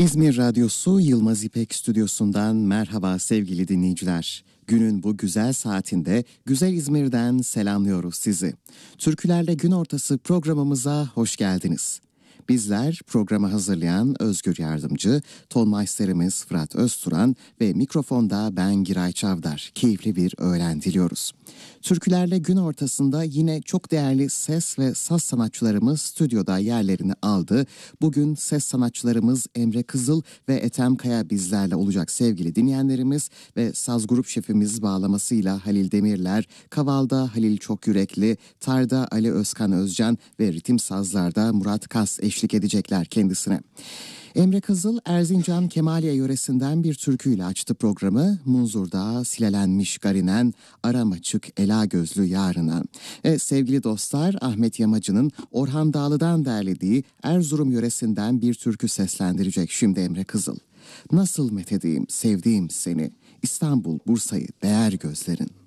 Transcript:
İzmir Radyosu Yılmaz İpek Stüdyosu'ndan merhaba sevgili dinleyiciler. Günün bu güzel saatinde Güzel İzmir'den selamlıyoruz sizi. Türkülerle Gün Ortası programımıza hoş geldiniz. Bizler programı hazırlayan Özgür Yardımcı, tonmeisterimiz Fırat Özturan ve mikrofonda ben Giray Çavdar. Keyifli bir öğlen diliyoruz. Türkülerle Gün Ortası'nda yine çok değerli ses ve saz sanatçılarımız stüdyoda yerlerini aldı. Bugün ses sanatçılarımız Emre Kızıl ve Ethem Kaya bizlerle olacak sevgili dinleyenlerimiz ve saz grup şefimiz bağlamasıyla Halil Demirler, kavalda Halil Çokyürekli, tarda Ali Özkan Özcan ve ritim sazlarda Murat Kas eşlik edecekler kendisine. Emre Kızıl, Erzincan Kemaliye yöresinden bir türküyle açtı programı. Munzur'da silelenmiş garinen, aram açık ela gözlü yarına. Sevgili dostlar, Ahmet Yamacı'nın Orhan Dağlı'dan derlediği Erzurum yöresinden bir türkü seslendirecek şimdi Emre Kızıl. Nasıl methedeyim, sevdiğim seni, İstanbul, Bursa'yı değer gözlerin.